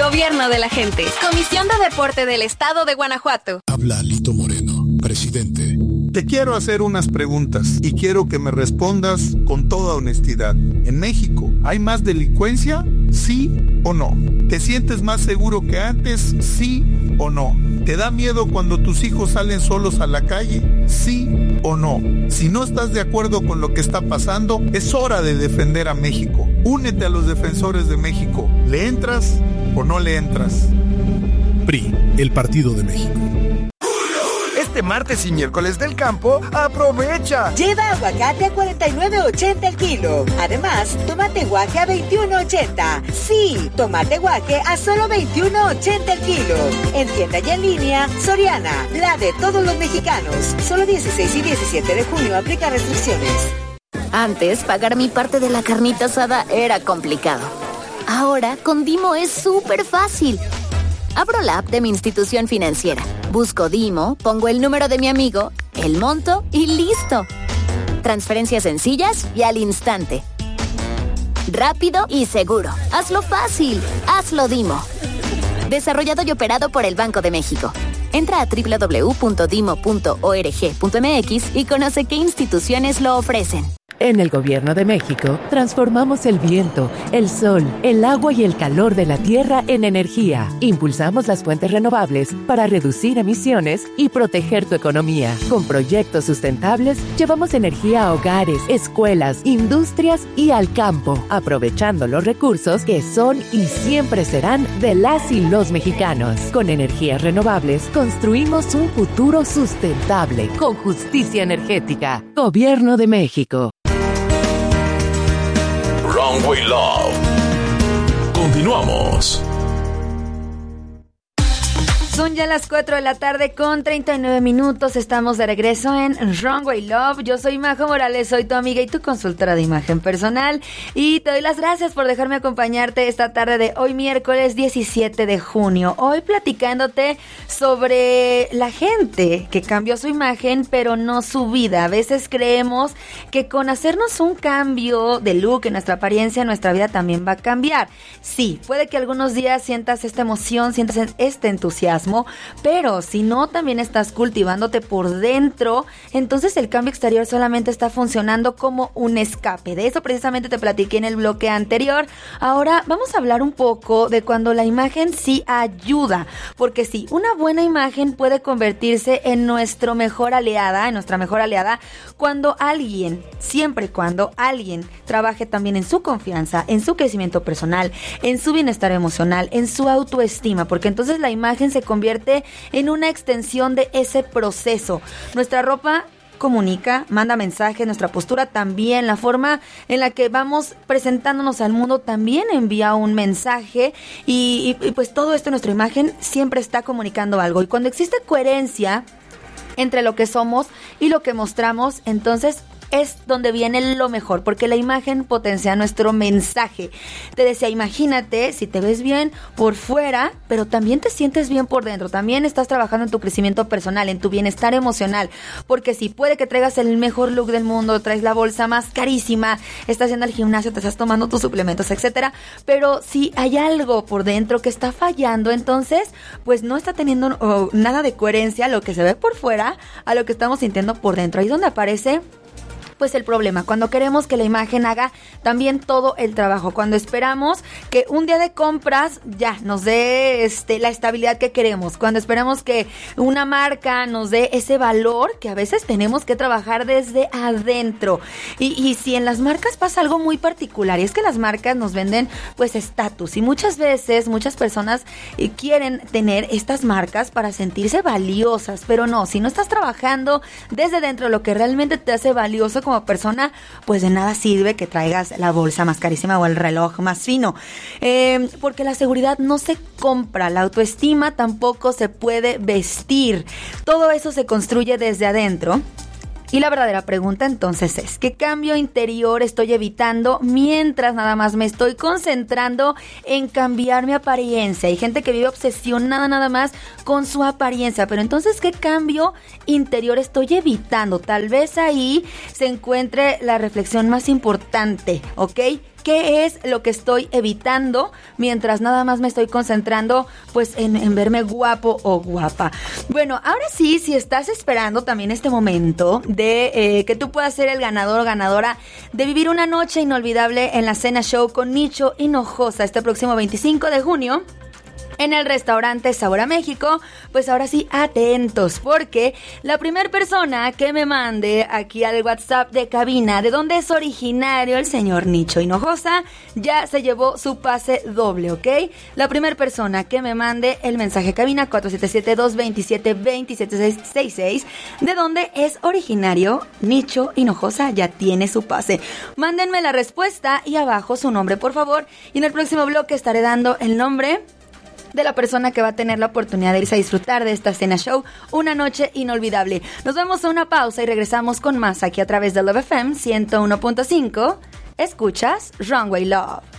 Gobierno de la gente. Comisión de Deporte del Estado de Guanajuato. Habla Alito Moreno, presidente. Te quiero hacer unas preguntas y quiero que me respondas con toda honestidad. ¿En México hay más delincuencia? ¿Sí o no? ¿Te sientes más seguro que antes? ¿Sí o no? ¿Te da miedo cuando tus hijos salen solos a la calle? ¿Sí o no? Si no estás de acuerdo con lo que está pasando, es hora de defender a México. Únete a los defensores de México. ¿Le entras o no le entras? PRI, el Partido de México. Este martes y miércoles del campo, ¡aprovecha! Lleva aguacate a 49.80 el kilo. Además, tomate guaje a 21.80. Sí, tomate guaje a solo 21.80 el kilo. En tienda y en línea, Soriana, la de todos los mexicanos. Solo 16 y 17 de junio aplica restricciones. Antes, pagar mi parte de la carnita asada era complicado. Ahora, con Dimo es súper fácil. Abro la app de mi institución financiera, busco Dimo, pongo el número de mi amigo, el monto y ¡listo! Transferencias sencillas y al instante. Rápido y seguro. Hazlo fácil. Hazlo Dimo. Desarrollado y operado por el Banco de México. Entra a www.dimo.org.mx y conoce qué instituciones lo ofrecen. En el Gobierno de México, transformamos el viento, el sol, el agua y el calor de la tierra en energía. Impulsamos las fuentes renovables para reducir emisiones y proteger tu economía. Con proyectos sustentables, llevamos energía a hogares, escuelas, industrias y al campo, aprovechando los recursos que son y siempre serán de las y los mexicanos. Con energías renovables, construimos un futuro sustentable, con justicia energética. Gobierno de México. Runway Love. Continuamos. Son ya las 4 de la tarde con 39 minutos. Estamos de regreso en Runway Love. Yo soy Majo Morales, soy tu amiga y tu consultora de imagen personal. Y te doy las gracias por dejarme acompañarte esta tarde de hoy, miércoles 17 de junio. Hoy platicándote sobre la gente que cambió su imagen, pero no su vida. A veces creemos que con hacernos un cambio de look en nuestra apariencia, nuestra vida también va a cambiar. Sí, puede que algunos días sientas esta emoción, sientas este entusiasmo, pero si no también estás cultivándote por dentro, entonces el cambio exterior solamente está funcionando como un escape. De eso precisamente te platiqué en el bloque anterior. Ahora vamos a hablar un poco de cuando la imagen sí ayuda, porque sí, una buena imagen puede convertirse en nuestra mejor aliada, cuando alguien, siempre cuando alguien trabaje también en su confianza, en su crecimiento personal, en su bienestar emocional, en su autoestima, porque entonces la imagen se convierte en una extensión de ese proceso. Nuestra ropa comunica, manda mensajes, nuestra postura también, la forma en la que vamos presentándonos al mundo también envía un mensaje y pues todo esto, nuestra imagen siempre está comunicando algo. Y cuando existe coherencia entre lo que somos y lo que mostramos, entonces es donde viene lo mejor, porque la imagen potencia nuestro mensaje. Te decía, imagínate si te ves bien por fuera, pero también te sientes bien por dentro, también estás trabajando en tu crecimiento personal, en tu bienestar emocional, porque sí, puede que traigas el mejor look del mundo, traes la bolsa más carísima, estás yendo al gimnasio, te estás tomando tus suplementos, etcétera, pero si hay algo por dentro que está fallando, entonces, pues no está teniendo nada de coherencia lo que se ve por fuera a lo que estamos sintiendo por dentro. Ahí es donde aparece pues el problema, cuando queremos que la imagen haga también todo el trabajo, cuando esperamos que un día de compras ya nos dé la estabilidad que queremos, cuando esperamos que una marca nos dé ese valor que a veces tenemos que trabajar desde adentro. Y si en las marcas pasa algo muy particular, y es que las marcas nos venden pues estatus, y muchas veces muchas personas quieren tener estas marcas para sentirse valiosas, pero no, si no estás trabajando desde dentro lo que realmente te hace valioso como persona, pues de nada sirve que traigas la bolsa más carísima o el reloj más fino, porque la seguridad no se compra, la autoestima tampoco se puede vestir, todo eso se construye desde adentro. Y la verdadera pregunta entonces es, ¿qué cambio interior estoy evitando mientras nada más me estoy concentrando en cambiar mi apariencia? Hay gente que vive obsesionada nada más con su apariencia, pero entonces, ¿qué cambio interior estoy evitando? Tal vez ahí se encuentre la reflexión más importante, ¿ok? qué es lo que estoy evitando mientras nada más me estoy concentrando pues en verme guapo o guapa. Bueno, ahora sí, si estás esperando también este momento de que tú puedas ser el ganador o ganadora de vivir una noche inolvidable en la Cena Show con Nicho Hinojosa este próximo 25 de junio en el restaurante Sabor a México, pues ahora sí, atentos, porque la primera persona que me mande aquí al WhatsApp de cabina de donde es originario el señor Nicho Hinojosa, ya se llevó su pase doble, ¿ok? La primera persona que me mande el mensaje cabina 477-227-2766, de donde es originario Nicho Hinojosa, ya tiene su pase. Mándenme la respuesta y abajo su nombre, por favor, y en el próximo bloque estaré dando el nombre de la persona que va a tener la oportunidad de irse a disfrutar de esta Cena Show, una noche inolvidable. Nos vemos a una pausa y regresamos con más aquí a través de Love FM 101.5. Escuchas Runway Love.